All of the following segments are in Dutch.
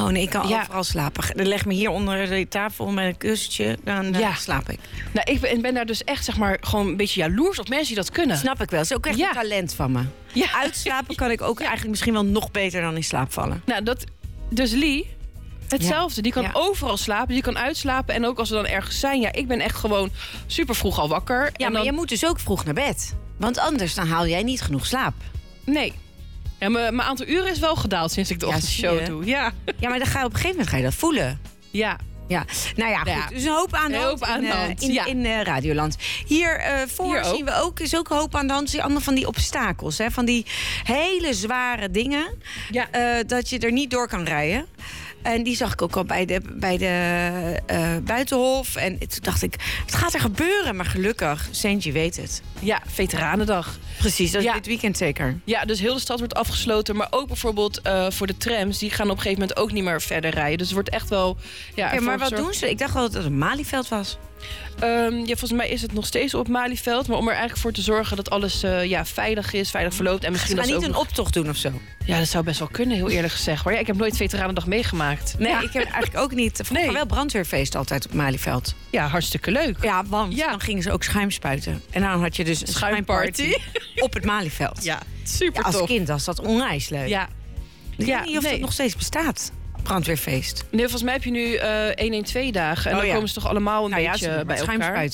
gewoon, ik kan overal slapen. Dan leg me hier onder de tafel met een kussentje, dan slaap ik. Nou, ik ben daar dus echt, zeg maar, gewoon een beetje jaloers op mensen die dat kunnen. Snap ik wel. Het is ook echt een talent van me. Ja. Uitslapen kan ik ook eigenlijk misschien wel nog beter dan in slaap vallen. Nou, dus Lee, hetzelfde. Die kan overal slapen, die kan uitslapen. En ook als we dan ergens zijn, ik ben echt gewoon super vroeg al wakker. Ja, maar je moet dus ook vroeg naar bed. Want anders dan haal jij niet genoeg slaap. Nee. Ja, mijn aantal uren is wel gedaald sinds ik de ochtendshow doe. Ja, maar dan ga je op een gegeven moment dat voelen. Ja. Ja, nou ja, goed. Dus een hoop aan de hand in Radioland. Hier voor zien we ook, is ook een hoop aan de hand. Allemaal van die obstakels, hè, van die hele zware dingen. Ja. Dat je er niet door kan rijden. En die zag ik ook al bij de Buitenhof. En toen dacht ik, het gaat er gebeuren. Maar gelukkig, Saintje weet het. Ja, Veteranendag. Precies, dat is dit weekend zeker. Ja, dus heel de stad wordt afgesloten. Maar ook bijvoorbeeld voor de trams. Die gaan op een gegeven moment ook niet meer verder rijden. Dus het wordt echt wel... Ja, maar wat doen ze? Ik dacht wel dat het een Malieveld was. Volgens mij is het nog steeds op Malieveld. Maar om er eigenlijk voor te zorgen dat alles veilig is, veilig verloopt. En misschien ze gaan niet een optocht doen of zo? Ja, dat zou best wel kunnen, heel eerlijk gezegd. Maar ik heb nooit Veteranendag meegemaakt. Nee, ik heb eigenlijk ook niet. Vroeger wel brandweerfeest altijd op Malieveld. Ja, hartstikke leuk. Ja, want dan gingen ze ook schuimspuiten. En dan had je dus een schuimparty op het Malieveld. Ja, super tof. Als kind was dat onwijs leuk. Ja. Ik weet niet of het nog steeds bestaat. Brandweerfeest. Nee, volgens mij heb je nu 112 dagen. En dan komen ze toch allemaal een beetje bij elkaar.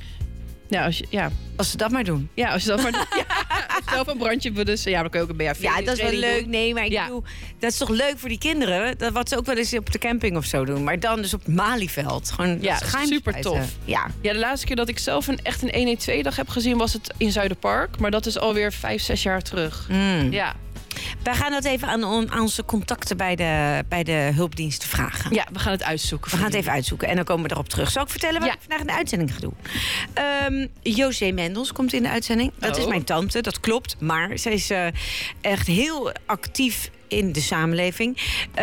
Ja, als ze dat maar doen. Ja, als je dat maar doet. Als zelf een brandje bedoelen, dan kun je ook een BHV. Ja, dat is wel leuk. Nee, maar ik bedoel, dat is toch leuk voor die kinderen? Dat wat ze ook wel eens op de camping of zo doen. Maar dan dus op Malieveld. Gewoon super tof. Ja, de laatste keer dat ik zelf echt een 112-dag heb gezien was het in Zuiderpark. Maar dat is alweer 5-6 jaar terug. Ja. Wij gaan dat even aan onze contacten bij de hulpdiensten vragen. Ja, we gaan het uitzoeken. We gaan het even uitzoeken en dan komen we erop terug. Zal ik vertellen wat ik vandaag in de uitzending ga doen? José Mendels komt in de uitzending. Dat is mijn tante, dat klopt. Maar zij is echt heel actief in de samenleving.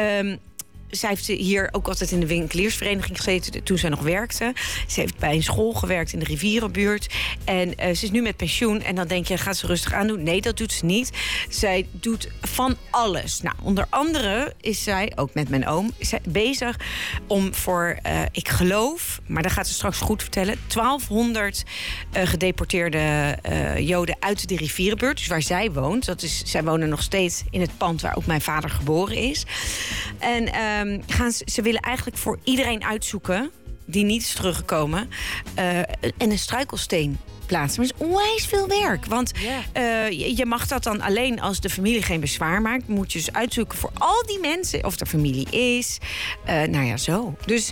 Zij heeft hier ook altijd in de winkeliersvereniging gezeten toen zij nog werkte. Ze heeft bij een school gewerkt in de Rivierenbuurt. En ze is nu met pensioen. En dan denk je, gaat ze rustig aan doen? Nee, dat doet ze niet. Zij doet van alles. Nou, onder andere is zij, ook met mijn oom, bezig om voor, ik geloof, maar dat gaat ze straks goed vertellen, 1200 gedeporteerde Joden uit de Rivierenbuurt. Dus waar zij woont. Zij wonen nog steeds in het pand waar ook mijn vader geboren is. En ze willen eigenlijk voor iedereen uitzoeken die niet is teruggekomen en een struikelsteen plaatsen. Maar het is onwijs veel werk. Want je mag dat dan alleen als de familie geen bezwaar maakt. Moet je dus uitzoeken voor al die mensen of er familie is. Zo. Dus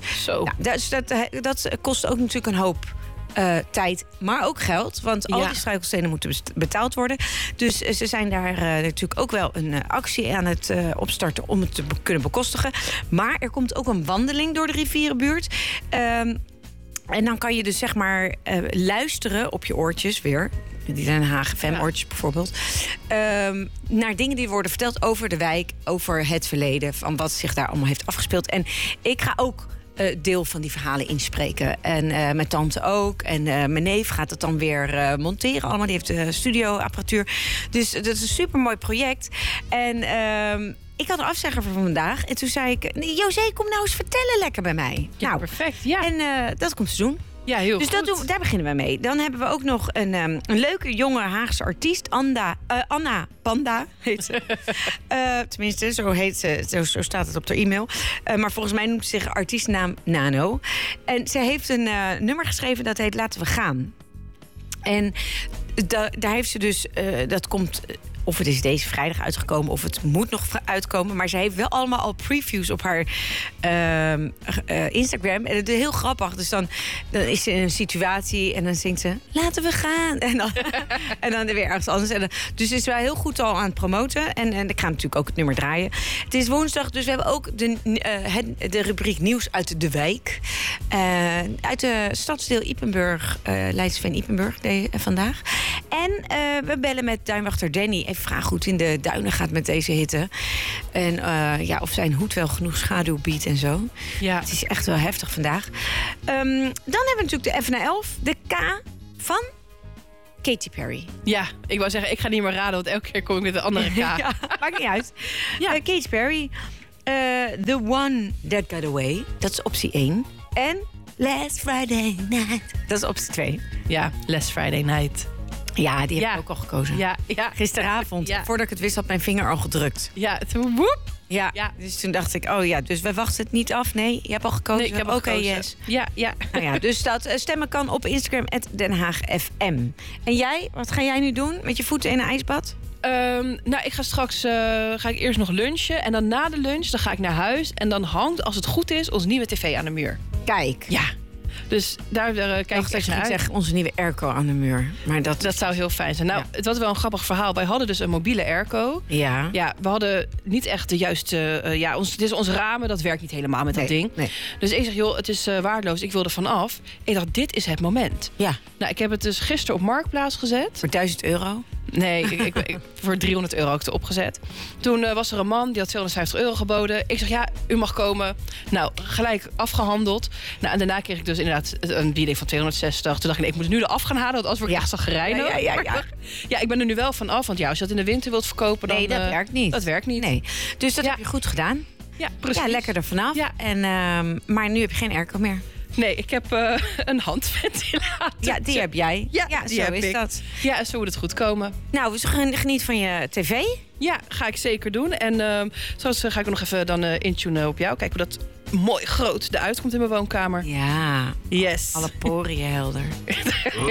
dat kost ook natuurlijk een hoop tijd, maar ook geld. Want al die struikelstenen moeten betaald worden. Dus ze zijn daar natuurlijk ook wel een actie aan het opstarten om het te kunnen bekostigen. Maar er komt ook een wandeling door de Rivierenbuurt. En dan kan je dus zeg maar luisteren op je oortjes weer. Die zijn HGFM-oortjes bijvoorbeeld. Naar dingen die worden verteld over de wijk, over het verleden. Van wat zich daar allemaal heeft afgespeeld. En ik ga ook deel van die verhalen inspreken. En mijn tante ook. En mijn neef gaat het dan weer monteren allemaal. Die heeft de studioapparatuur. Dus dat is een supermooi project. En ik had een afzegger voor vandaag. En toen zei ik, José, kom nou eens vertellen lekker bij mij. Ja, nou, perfect. Ja. En dat komt ze doen. Ja, heel dus goed. Daar beginnen we mee. Dan hebben we ook nog een leuke jonge Haagse artiest. Anna Panda heet ze. Tenminste, zo heet ze. Zo staat het op haar e-mail. Maar volgens mij noemt ze zich artiestnaam Nano. En ze heeft een nummer geschreven dat heet Laten we gaan. En daar heeft ze dus... dat komt... Of het is deze vrijdag uitgekomen, of het moet nog uitkomen. Maar ze heeft wel allemaal al previews op haar Instagram. En het is heel grappig. Dus dan is ze in een situatie en dan zingt ze... Laten we gaan. En dan weer ergens anders. Dus ze is wel heel goed al aan het promoten. En ik ga natuurlijk ook het nummer draaien. Het is woensdag, dus we hebben ook de rubriek Nieuws uit de wijk. Uit de stadsdeel Ypenburg, Leidsveen-Ypenburg vandaag. En we bellen met duinwachter Danny. Even vragen hoe het in de duinen gaat met deze hitte. En of zijn hoed wel genoeg schaduw biedt en zo. Ja. Het is echt wel heftig vandaag. Dan hebben we natuurlijk de FNL11. De K van Katy Perry. Ja, ik wou zeggen, ik ga niet meer raden, want elke keer kom ik met een andere K. Ja, maakt niet uit. Katy Perry. The One That Got Away. Dat is optie 1. En Last Friday Night. Dat is optie 2. Ja, Last Friday Night. Ja, die heb ik ook al gekozen. Ja. Gisteravond, voordat ik het wist, had mijn vinger al gedrukt. Ja, woep. Ja, dus toen dacht ik, dus wij wachten het niet af. Nee, je hebt al gekozen. Nee, ik heb al gekozen. Yes. Ja. Nou ja, dus dat stemmen kan op Instagram @denhaagfm. En jij, wat ga jij nu doen met je voeten in een ijsbad? Ik ga straks ga ik eerst nog lunchen. En dan na de lunch dan ga ik naar huis. En dan hangt, als het goed is, onze nieuwe tv aan de muur. Kijk. Ja. Dus daar kijk ik echt naar uit. Zeg onze nieuwe airco aan de muur. Maar dat zou heel fijn zijn. Nou, Het was wel een grappig verhaal. Wij hadden dus een mobiele airco. Ja. Ja, we hadden niet echt de juiste... dit is ons ramen, dat werkt niet helemaal met dat ding. Nee. Dus ik zeg, joh, het is waardeloos. Ik wil er vanaf. Ik dacht, dit is het moment. Ja. Nou, ik heb het dus gisteren op Marktplaats gezet. Voor €1000? Nee, ik voor €300 heb ik het opgezet. Toen was er een man, die had €250 geboden. Ik zeg, ja, u mag komen. Nou, gelijk afgehandeld. Nou, en daarna kreeg ik dus inderdaad een bieding van €260. Toen dacht ik, ik moet nu eraf gaan halen, want anders word ik echt zagrijnig. Ja, ik ben er nu wel van af. Want als je dat in de winter wilt verkopen, dan... Nee, dat werkt niet. Dat werkt niet. Nee. Dus dat heb je goed gedaan. Ja, precies. Ja, lekker er vanaf. Ja. En, maar nu heb je geen airco meer. Nee, ik heb een handventilator. Ja, die heb jij. Ja, die zo heb is ik. Dat. Ja, zo moet het goed komen. Nou, dus geniet van je tv. Ja, ga ik zeker doen. En zoals ga ik nog even dan intunen op jou. Kijken hoe dat mooi groot eruit komt in mijn woonkamer. Ja. Yes. Alle poriën helder.